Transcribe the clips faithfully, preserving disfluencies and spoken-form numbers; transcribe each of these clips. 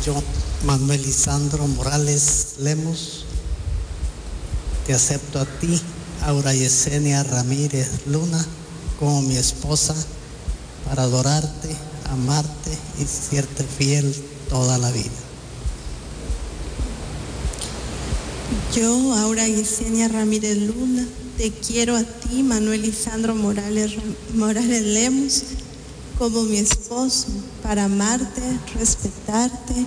Yo, Manuel Lisandro Morales Lemos, te acepto a ti, Aura Yesenia Ramírez Luna, como mi esposa, para adorarte, amarte y serte fiel toda la vida. Yo, Aura Yesenia Ramírez Luna, te quiero a ti, Manuel Lisandro Morales, Morales Lemos, como mi esposo, para amarte, respetarte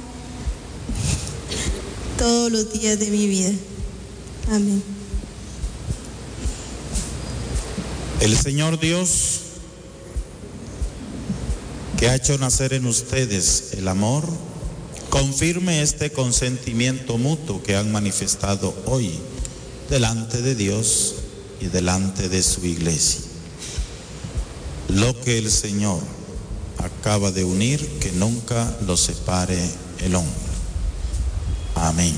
todos los días de mi vida. Amén. El Señor Dios, que ha hecho nacer en ustedes el amor, confirme este consentimiento mutuo que han manifestado hoy delante de Dios y delante de su iglesia. Lo que el Señor acaba de unir, que nunca lo separe el hombre. Amén.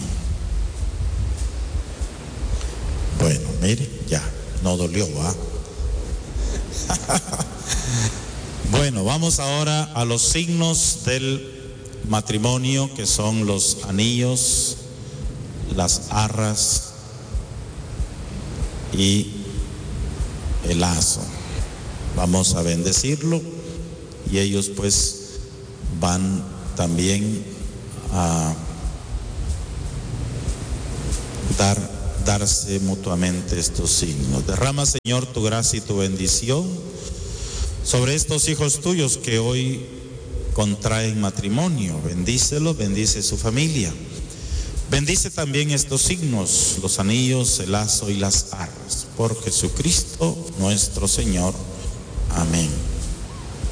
Bueno, mire, ya, no dolió, ¿va? Bueno, vamos ahora a los signos del matrimonio, que son los anillos, las arras y el lazo. Vamos a bendecirlo y ellos pues van también a dar, darse mutuamente estos signos. Derrama, Señor, tu gracia y tu bendición sobre estos hijos tuyos que hoy contraen matrimonio. Bendícelos, bendice su familia. Bendice también estos signos, los anillos, el lazo y las arras. Por Jesucristo nuestro Señor. Amén.